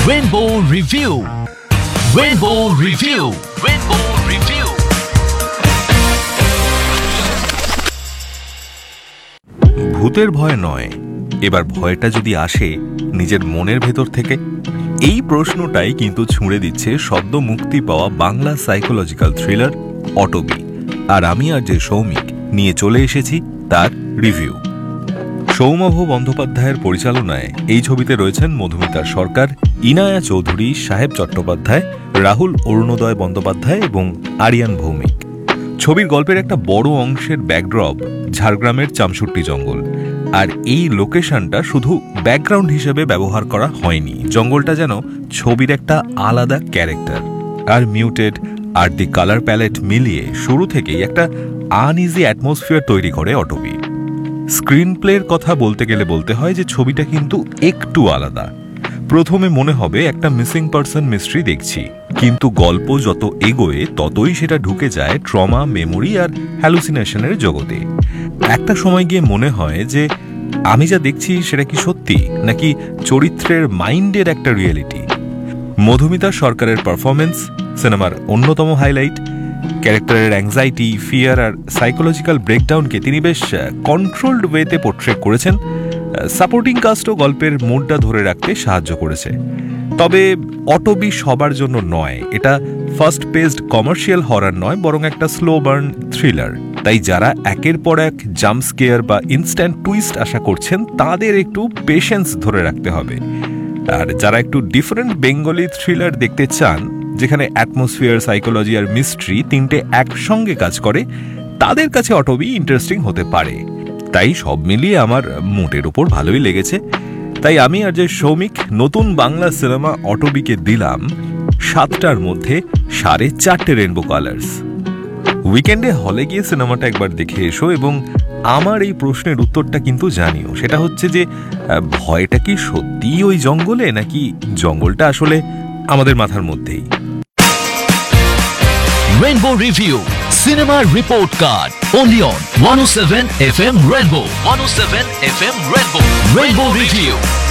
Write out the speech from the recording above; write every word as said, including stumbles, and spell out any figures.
Rainbow Review. Rainbow Review. Rainbow Review. ভূতের ভয় নয়, এবার ভয়টা যদি আসে নিজের মনের ভেতর থেকে, এই প্রশ্নটাই কিন্তু ছুঁড়ে দিচ্ছে সদ্য মুক্তি পাওয়া বাংলা সাইকোলজিক্যাল থ্রিলার অটবি। আর আমি আর যে সৌমিক নিয়ে চলে এসেছি তার রিভিউ। সৌমভ বন্দ্যোপাধ্যায়ের পরিচালনায় এই ছবিতে রয়েছেন মধুমিতা সরকার, ইনায়া চৌধুরী, সাহেব চট্টোপাধ্যায়, রাহুল অরুণোদয় বন্দ্যোপাধ্যায় এবং আরিয়ান ভৌমিক। ছবির গল্পের একটা বড় অংশের ব্যাকড্রপ ঝাড়গ্রামের চামশুট্টি জঙ্গল, আর এই লোকেশনটা শুধু ব্যাকগ্রাউন্ড হিসেবে ব্যবহার করা হয়নি। জঙ্গলটা যেন ছবির একটা আলাদা ক্যারেক্টার। আর মিউটেড আর দি কালার প্যালেট মিলিয়ে শুরু থেকেই একটা আনইজি অ্যাটমসফিয়ার তৈরি করে অটবি। স্ক্রিন প্লের কথা বলতে গেলে বলতে হয় যে ছবিটা কিন্তু একটু আলাদা। প্রথমে মনে হবে একটা মিসিং পারসন মিস্ট্রি দেখছি, কিন্তু গল্প যত এগোয় ততই সেটা ঢুকে যায় ট্রমা, মেমোরি আর হ্যালুসিনেশনের জগতে। একটা সময় গিয়ে মনে হয় যে আমি যা দেখছি সেটা কি সত্যি, নাকি চরিত্রের মাইন্ডের একটা রিয়েলিটি। মধুমিতা সরকারের পারফরমেন্স সিনেমার অন্যতম হাইলাইট। ক্যারেক্টারের অ্যাংজাইটি, ফিয়ার আর সাইকোলজিক্যাল ব্রেকডাউনকে তিনি বেশ কন্ট্রোলড ওয়েতে পোর্ট্রে করেছেন। সাপোর্টিং কাস্টও গল্পের মুডটা ধরে রাখতে সাহায্য করেছে। তবে অটবি সবার জন্য নয়। এটা ফার্স্ট পেসড কমার্শিয়াল হরার নয়, বরং একটা স্লো বার্ন থ্রিলার। তাই যারা একের পর এক জাম্প স্কেয়ার বা ইনস্ট্যান্ট টুইস্ট আশা করছেন তাদের একটু পেশেন্স ধরে রাখতে হবে। আর যারা একটু ডিফারেন্ট বেঙ্গলি থ্রিলার দেখতে চান, যেখানে অ্যাটমসফিয়ার, সাইকোলজি আর মিস্ট্রি তিনটে একসঙ্গে কাজ করে, তাদের কাছে অটবি ইন্টারেস্টিং হতে পারে। তাই সব মিলিয়ে আমার মুডের ওপর ভালোই লেগেছে। তাই আমি আর যে সৌমিক নতুন বাংলা সিনেমা অটবিকে দিলাম সাতটার মধ্যে সাড়ে চারটে রেনবো কালার্স। উইকেন্ডে হলে গিয়ে সিনেমাটা একবার দেখে এসো এবং আমার এই প্রশ্নের উত্তরটা কিন্তু জানিও। সেটা হচ্ছে যে ভয়টা কি সত্যিই ওই জঙ্গলে, নাকি জঙ্গলটা আসলে আমাদের মাথার মধ্যেই। Rainbow Review. Cinema Report Card. Only on one oh seven F M Rainbow. one oh seven F M Rainbow. Rainbow Review.